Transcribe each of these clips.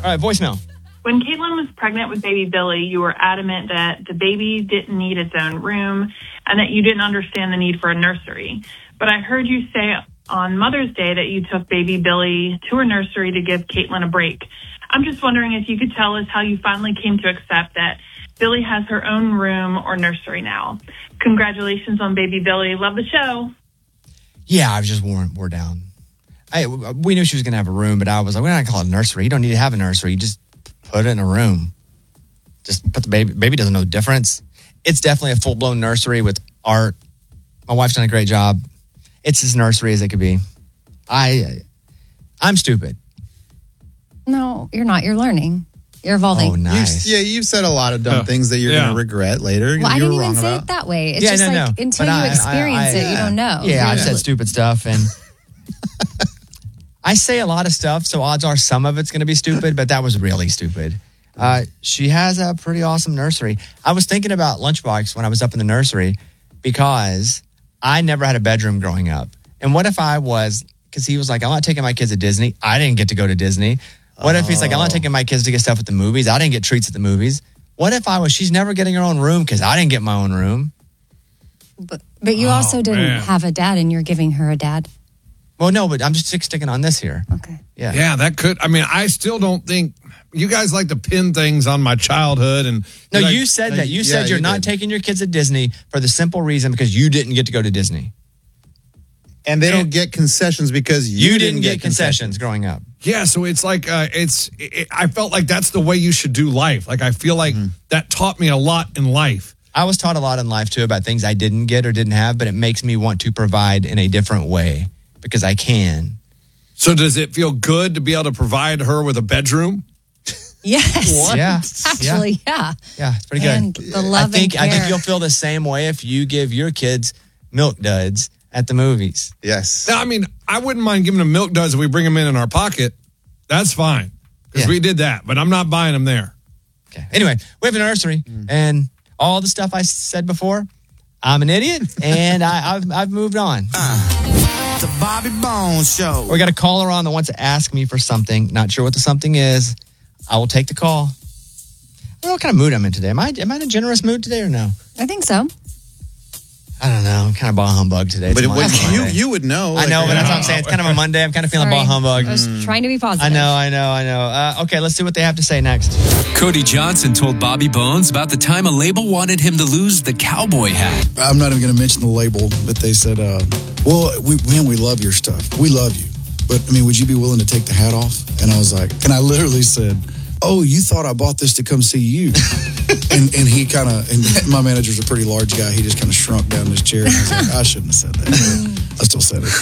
right, voicemail. When Caitlin was pregnant with baby Billy, you were adamant that the baby didn't need its own room and that you didn't understand the need for a nursery. But I heard you say on Mother's Day that you took baby Billy to a nursery to give Caitlin a break. I'm just wondering if you could tell us how you finally came to accept that Billy has her own room or nursery now. Congratulations on baby Billy. Love the show. Yeah, I was just wore down. We knew she was going to have a room, but I was like, we're not going to call it a nursery. You don't need to have a nursery. You just put it in a room. Just put the baby. Baby doesn't know the difference. It's definitely a full-blown nursery with art. My wife's done a great job. It's as nursery as it could be. I'm stupid. No, you're not. You're learning. You're evolving. Oh, nice. You've said a lot of dumb things that you're going to regret later. Well, I didn't even say it that way. It's just like until you experience it, you don't know. Yeah, I've said stupid stuff, and I say a lot of stuff, so odds are some of it's going to be stupid, but that was really stupid. She has a pretty awesome nursery. I was thinking about Lunchbox when I was up in the nursery because I never had a bedroom growing up. And what if I was, because he was like, I'm not taking my kids to Disney. I didn't get to go to Disney. What if he's like, I'm not taking my kids to get stuff at the movies. I didn't get treats at the movies. What if she's never getting her own room because I didn't get my own room? But you also didn't have a dad and you're giving her a dad. Well, no, but I'm just sticking on this here. Okay. Yeah. Yeah, that could. I mean, I still don't think you guys like to pin things on my childhood. And no, you said that. You said you're not taking your kids to Disney for the simple reason because you didn't get to go to Disney. And they don't get concessions because you didn't get concessions growing up. Yeah, so it's like I felt like that's the way you should do life. Like I feel like that taught me a lot in life. I was taught a lot in life too about things I didn't get or didn't have, but it makes me want to provide in a different way because I can. So does it feel good to be able to provide her with a bedroom? Yes. What? Yeah. Actually, yeah. Yeah, it's pretty good. And the love I think care. you'll feel the same way if you give your kids Milk Duds at the movies. Yes. Now, I mean, I wouldn't mind giving them Milk Duds if we bring them in our pocket. That's fine. Because we did that. But I'm not buying them there. Okay. Anyway, we have a nursery. And all the stuff I said before, I'm an idiot. And I've moved on. The Bobby Bones Show. We got a caller on that wants to ask me for something. Not sure what the something is. I will take the call. I don't know what kind of mood I'm in today. Am I in a generous mood today or no? I think so. I don't know. I'm kind of bah humbug today. But you would know. I know, but that's what I'm saying. It's kind of a Monday. I'm kind of feeling bah humbug. I was trying to be positive. I know. Okay, let's see what they have to say next. Cody Johnson told Bobby Bones about the time a label wanted him to lose the cowboy hat. I'm not even going to mention the label, but they said, well, we love your stuff. We love you. But, I mean, would you be willing to take the hat off? And I was like, and I literally said, oh, you thought I bought this to come see you. and he kind of, and my manager's a pretty large guy. He just kind of shrunk down in his chair. And I was like, I shouldn't have said that. I still said it.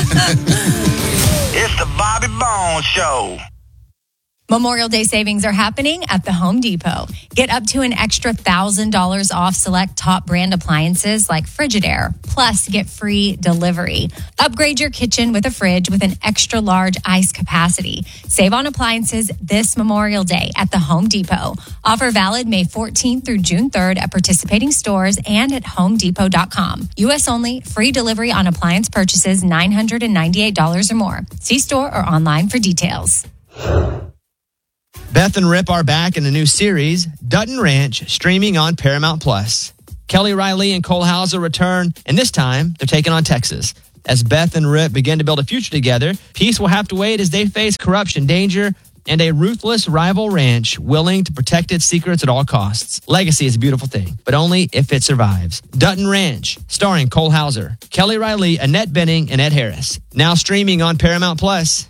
It's the Bobby Bones Show. Memorial Day savings are happening at the Home Depot. Get up to an extra $1,000 off select top brand appliances like Frigidaire. Plus, get free delivery. Upgrade your kitchen with a fridge with an extra large ice capacity. Save on appliances this Memorial Day at the Home Depot. Offer valid May 14th through June 3rd at participating stores and at homedepot.com. U.S. only. Free delivery on appliance purchases $998 or more. See store or online for details. Beth and Rip are back in a new series, Dutton Ranch, streaming on Paramount+. Kelly Riley and Cole Hauser return, and this time they're taking on Texas. As Beth and Rip begin to build a future together, peace will have to wait as they face corruption, danger, and a ruthless rival ranch willing to protect its secrets at all costs. Legacy is a beautiful thing, but only if it survives. Dutton Ranch, starring Cole Hauser, Kelly Riley, Annette Bening, and Ed Harris. Now streaming on Paramount+.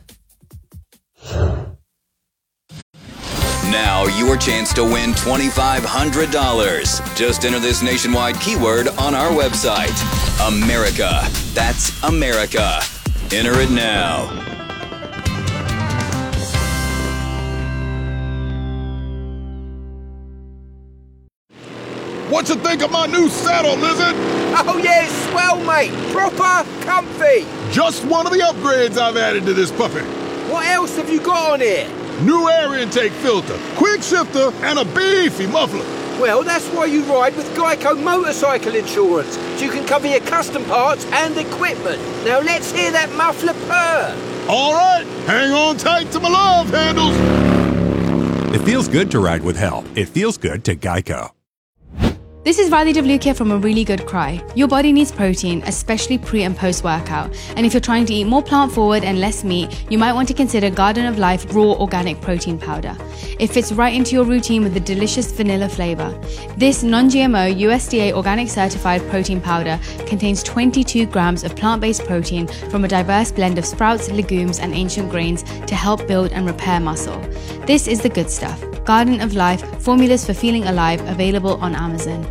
Now your chance to win $2,500. Just enter this nationwide keyword on our website. America. That's America. Enter it now. What you think of my new saddle, Lizard? Oh yeah, it's swell, mate. Proper comfy. Just one of the upgrades I've added to this puppy. What else have you got on here? New air intake filter, quick shifter, and a beefy muffler. Well, that's why you ride with Geico Motorcycle Insurance, so you can cover your custom parts and equipment. Now let's hear that muffler purr. All right, hang on tight to my love handles. It feels good to ride with help. It feels good to Geico. This is Riley DeVluca from A Really Good Cry. Your body needs protein, especially pre and post workout. And if you're trying to eat more plant forward and less meat, you might want to consider Garden of Life Raw Organic Protein Powder. It fits right into your routine with a delicious vanilla flavor. This non-GMO USDA organic certified protein powder contains 22 grams of plant-based protein from a diverse blend of sprouts, legumes, and ancient grains to help build and repair muscle. This is the good stuff. Garden of Life, formulas for feeling alive, available on Amazon.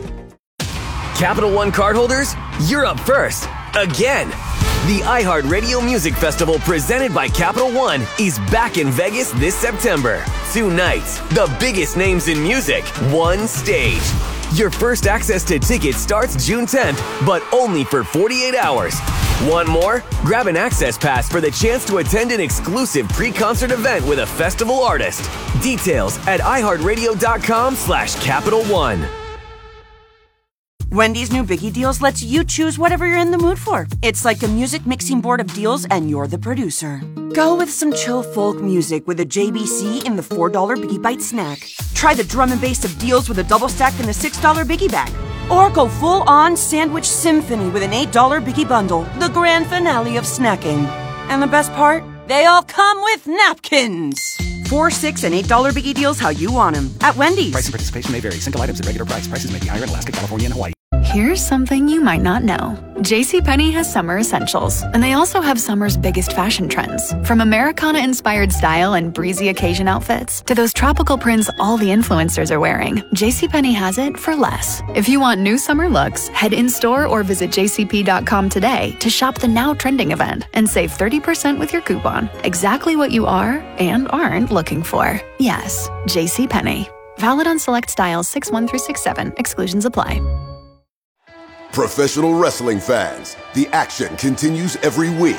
Capital One cardholders, you're up first. Again. The iHeartRadio Music Festival presented by Capital One is back in Vegas this September. 2 nights, the biggest names in music, one stage. Your first access to tickets starts June 10th, but only for 48 hours. Want more? Grab an access pass for the chance to attend an exclusive pre-concert event with a festival artist. Details at iHeartRadio.com/Capital One. Wendy's new Biggie Deals lets you choose whatever you're in the mood for. It's like a music mixing board of deals, and you're the producer. Go with some chill folk music with a JBC in the $4 Biggie Bite snack. Try the drum and bass of deals with a double stack in the $6 Biggie Bag. Or go full-on sandwich symphony with an $8 Biggie Bundle, the grand finale of snacking. And the best part? They all come with napkins. $4, $6, and $8 Biggie Deals how you want them at Wendy's. Price and participation may vary. Single items at regular price. Prices may be higher in Alaska, California, and Hawaii. Here's something you might not know. JCPenney has summer essentials, and they also have summer's biggest fashion trends. From Americana-inspired style and breezy occasion outfits to those tropical prints all the influencers are wearing, JCPenney has it for less. If you want new summer looks, head in-store or visit jcp.com today to shop the now trending event and save 30% with your coupon. Exactly what you are and aren't looking for. Yes, JCPenney. Valid on select styles 6-1 through 6-7. Exclusions apply. Professional wrestling fans, the action continues every week.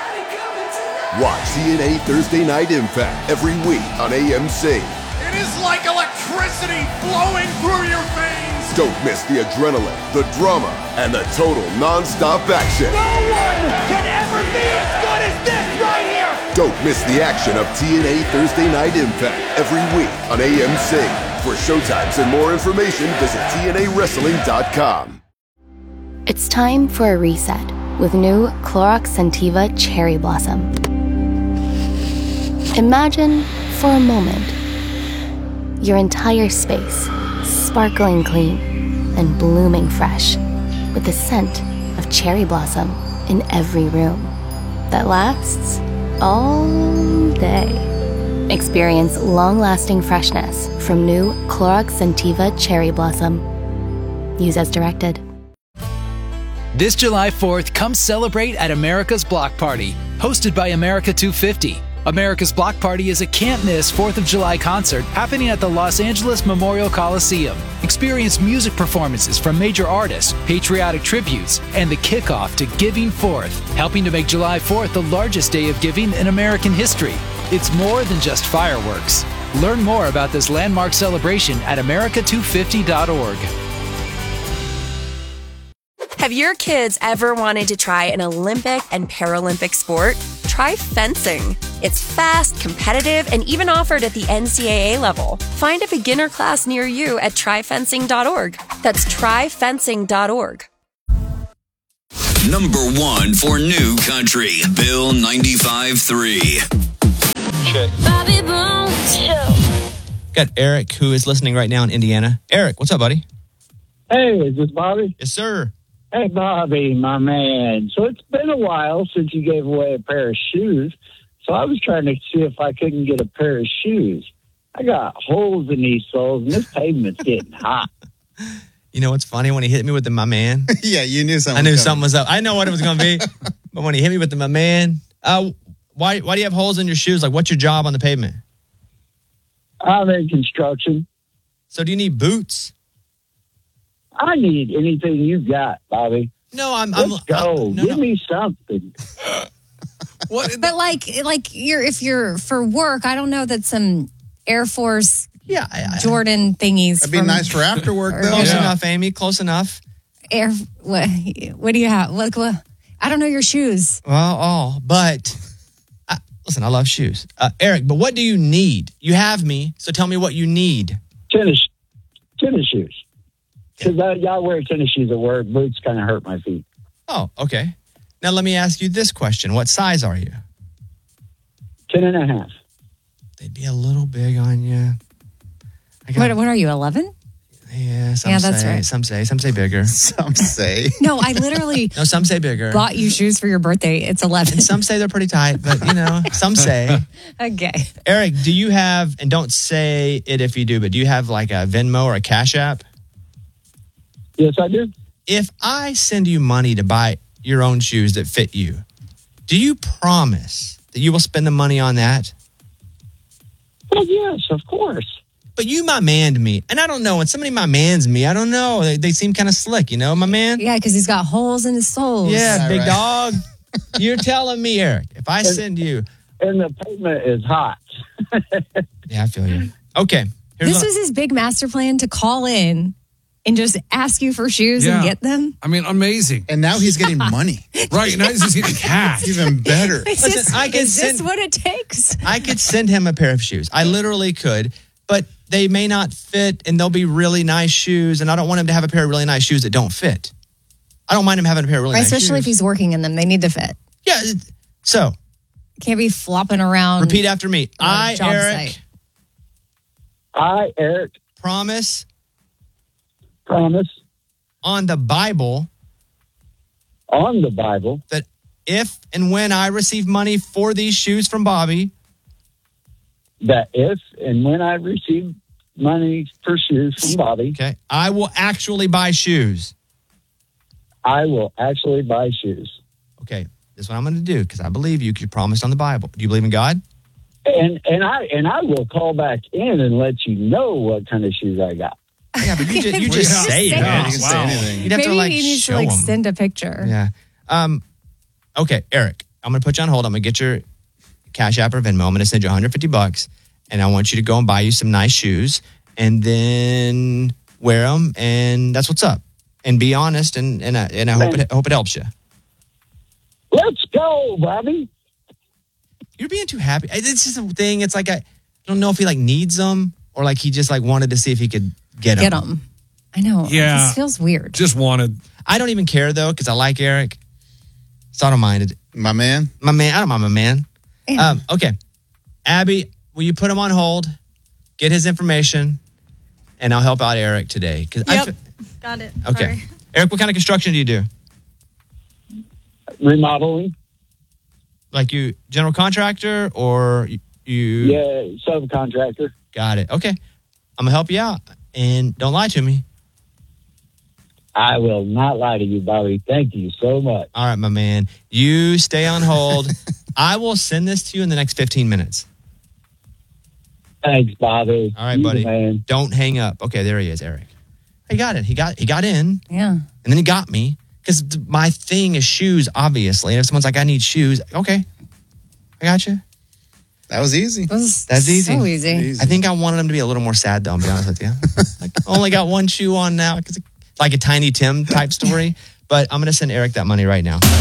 Watch TNA Thursday Night Impact every week on AMC. It is like electricity flowing through your veins. Don't miss the adrenaline, the drama, and the total non-stop action. No one can ever be as good as this right here. Don't miss the action of TNA Thursday Night Impact every week on AMC. For showtimes and more information, visit TNAWrestling.com. It's time for a reset with new Clorox Scentiva Cherry Blossom. Imagine, for a moment, your entire space sparkling clean and blooming fresh with the scent of cherry blossom in every room that lasts all day. Experience long-lasting freshness from new Clorox Scentiva Cherry Blossom. Use as directed. This July 4th, come celebrate at America's Block Party, hosted by America 250. America's Block Party is a can't-miss 4th of July concert happening at the Los Angeles Memorial Coliseum. Experience music performances from major artists, patriotic tributes, and the kickoff to Giving Forth, helping to make July 4th the largest day of giving in American history. It's more than just fireworks. Learn more about this landmark celebration at america250.org. Have your kids ever wanted to try an Olympic and Paralympic sport? Try fencing. It's fast, competitive, and even offered at the NCAA level. Find a beginner class near you at tryfencing.org. That's tryfencing.org. Number 1 for New Country, Bill 95.3. Check. Bobby Bones Show. Got Eric, who is listening right now in Indiana. Eric, what's up, buddy? Hey, is this Bobby? Yes, sir. Hey, Bobby, my man. So it's been a while since you gave away a pair of shoes. So I was trying to see if I couldn't get a pair of shoes. I got holes in these soles, and this pavement's getting hot. You know what's funny? When he hit me with the my man. Yeah, you knew something. I knew something was up. I know what it was going to be. But when he hit me with the my man, why do you have holes in your shoes? Like, what's your job on the pavement? I'm in construction. So do you need boots? I need anything you got, Bobby. No, Let's go. Give me something. But like if you're for work, I don't know that some Air Force Jordan thingies. That'd be nice for after work, though. Close enough, Amy. Close enough. What do you have? What, I don't know your shoes. But Listen, I love shoes. Eric, but what do you need? You have me, so tell me what you need. Tennis shoes. Because I wear tennis shoes at work. Boots kind of hurt my feet. Oh, okay. Now let me ask you this question. What size are you? 10.5. They'd be a little big on you. What are you, 11? Yeah, some Yeah, say. that's right. Some say bigger. Some say. No, I literally No, some say bigger. bought you shoes for your birthday. It's 11. And some say they're pretty tight, but some say. Okay. Eric, do you have, and don't say it if you do, but do you have like a Venmo or a Cash App? Yes, I do. If I send you money to buy your own shoes that fit you, do you promise that you will spend the money on that? Well, yes, of course. But you my man me. And I don't know. When somebody my man's me, I don't know. They seem kind of slick, you know, my man? Yeah, because he's got holes in his soles. Yeah, big dog. You're telling me, Eric, if I send you. And the pavement is hot. Yeah, I feel you. Okay. This was his big master plan to call in and just ask you for shoes and get them. I mean, amazing. And now he's getting money. Right, now he's just getting cash. Even better. Is this what it takes? I could send him a pair of shoes. I literally could, but they may not fit and they'll be really nice shoes. And I don't want him to have a pair of really nice shoes that don't fit. I don't mind him having a pair of really nice shoes. Especially if he's working in them. They need to fit. Yeah. So. Can't be flopping around. Repeat after me. I, Eric. Promise. On the Bible. That if and when I receive money for these shoes from Bobby. That if and when I receive money for shoes from Bobby. Okay. I will actually buy shoes. Okay. This is what I'm going to do because I believe you. 'Cause you promised on the Bible. Do you believe in God? And I will call back in and let you know what kind of shoes I got. Yeah, but you just say it. Yeah, you can say anything. You'd have Maybe to like he needs show to them. send a picture. Yeah. Okay, Eric, I'm going to put you on hold. I'm going to get your Cash App or Venmo. I'm going to send you $150 and I want you to go and buy you some nice shoes and then wear them. And that's what's up. And be honest. And I hope it helps you. Let's go, Bobby. You're being too happy. It's just a thing. It's like I don't know if he like needs them or like he just like wanted to see if he could get them. I know. Yeah. This feels weird. Just wanted. I don't even care though because I like Eric. So I don't mind it. My man? I don't mind my man. Yeah. Okay. Abby, will you put him on hold, get his information, and I'll help out Eric today. Got it. Okay. Sorry. Eric, what kind of construction do you do? Remodeling. Like you general contractor or you? Yeah, subcontractor. Got it. Okay. I'm going to help you out. And don't lie to me. I will not lie to you, Bobby. Thank you so much. All right, my man. You stay on hold. I will send this to you in the next 15 minutes. Thanks, Bobby. All right, buddy. Man. Don't hang up. Okay, there he is, Eric. He got it. He got in. Yeah. And then he got me. Because my thing is shoes, obviously. And if someone's like, I need shoes. Okay. I got you. That was easy. That's easy. So easy. I think I wanted him to be a little more sad, though, I'll be honest with you. Like, only got one shoe on now. Cause like a Tiny Tim type story. But I'm going to send Eric that money right now.